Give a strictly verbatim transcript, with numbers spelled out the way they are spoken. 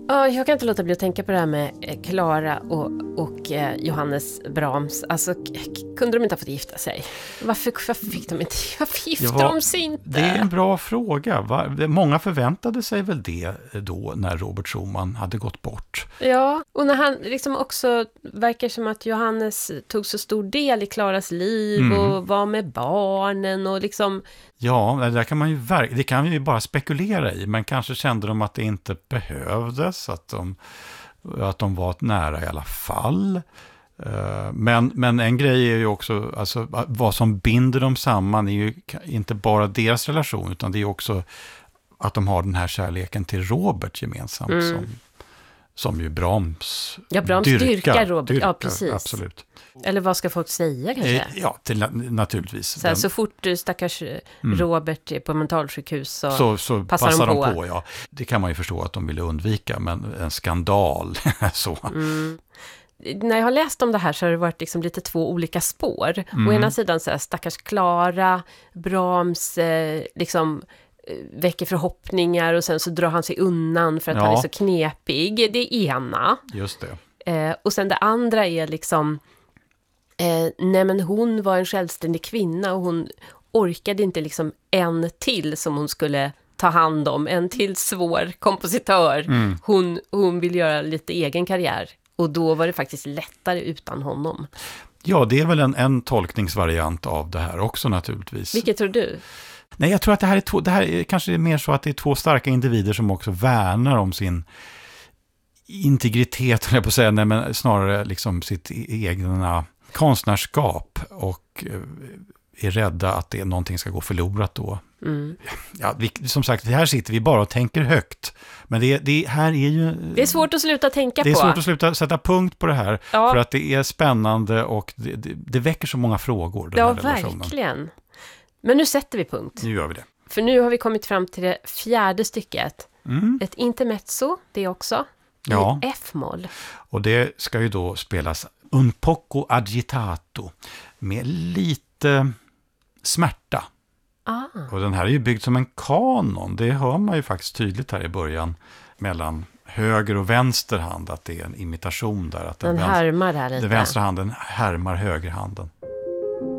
Ja, jag kan inte låta bli att tänka på det här med Klara och, och eh, Johannes Brahms. Alltså, k- kunde de inte ha fått gifta sig? Varför, varför fick de inte? Varför gifte Ja, de sig inte? Det är en bra fråga. Va? Många förväntade sig väl det då när Robert Schumann hade gått bort. Ja, och när han liksom också verkar som att Johannes tog så stor del i Klaras liv Mm. och var med barnen och liksom... Ja, det där kan man ju verk- det kan vi ju bara spekulera i, men kanske kände de att det inte behövdes, att de, att de var nära i alla fall. Uh, men, men en grej är ju också, alltså, vad som binder dem samman är ju inte bara deras relation, utan det är också att de har den här kärleken till Robert gemensamt, mm. som, som ju Brahms Ja, Brahms dyrkar, dyrkar Robert, dyrkar, ja precis. Absolut. Eller vad ska folk säga kanske? Ja, till, naturligtvis. Så, här, så fort stackars mm. Robert är på mentalsjukhus så, så, så passar, passar de på. De på ja. Det kan man ju förstå att de ville undvika, men en skandal. så. Mm. När jag har läst om det här så har det varit liksom lite två olika spår. Mm. Å ena sidan så här, stackars Klara, Brahms eh, liksom väcker förhoppningar och sen så drar han sig undan för att ja. han är så knepig. Det ena. Just det. Eh, och sen det andra är liksom Eh, nej men hon var en självständig kvinna och hon orkade inte liksom en till som hon skulle ta hand om, en till svår kompositör. Mm. Hon, hon vill göra lite egen karriär och då var det faktiskt lättare utan honom. Ja, det är väl en, en tolkningsvariant av det här också naturligtvis. Vilket tror du? Nej, jag tror att det här är två, det här är kanske mer så att det är två starka individer som också värnar om sin integritet, eller på att säga, nej, men snarare liksom sitt egna konstnärskap och är rädda att det, någonting ska gå förlorat då. Mm. Ja, vi, som sagt, här sitter vi bara och tänker högt. Men det, det här är ju... Det är svårt att sluta tänka på. Det är svårt att sluta sätta punkt på det här. Ja. För att det är spännande och det, det, det väcker så många frågor. Den ja, här relationen. Verkligen. Men nu sätter vi punkt. Nu gör vi det. För nu har vi kommit fram till det fjärde stycket. Mm. Ett intermezzo, det också. Ja. I F-moll. Och det ska ju då spelas un poco agitato med lite smärta. Ah. Och den här är ju byggd som en kanon. Det hör man ju faktiskt tydligt här i början mellan höger och vänster hand att det är en imitation där. Att den, den härmar här lite. Den vänstra handen härmar högerhanden.